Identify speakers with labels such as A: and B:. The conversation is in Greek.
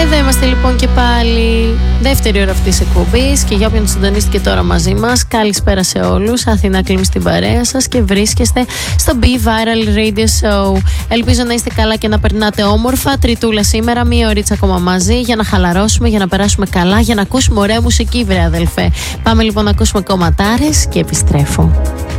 A: Εδώ είμαστε λοιπόν και πάλι, δεύτερη ώρα αυτής της εκπομπής, και για όποιον συντονίστηκε τώρα μαζί μας, καλησπέρα σε όλους. Αθηνά Κλίμη στην παρέα σας και βρίσκεστε στο Be Viral Radio Show. Ελπίζω να είστε καλά και να περνάτε όμορφα. Τριτούλα σήμερα, μία ωρίτσα ακόμα μαζί για να χαλαρώσουμε, για να περάσουμε καλά, για να ακούσουμε ωραία μουσική, βρε αδελφέ. Πάμε λοιπόν να ακούσουμε κομματάρες και επιστρέφω.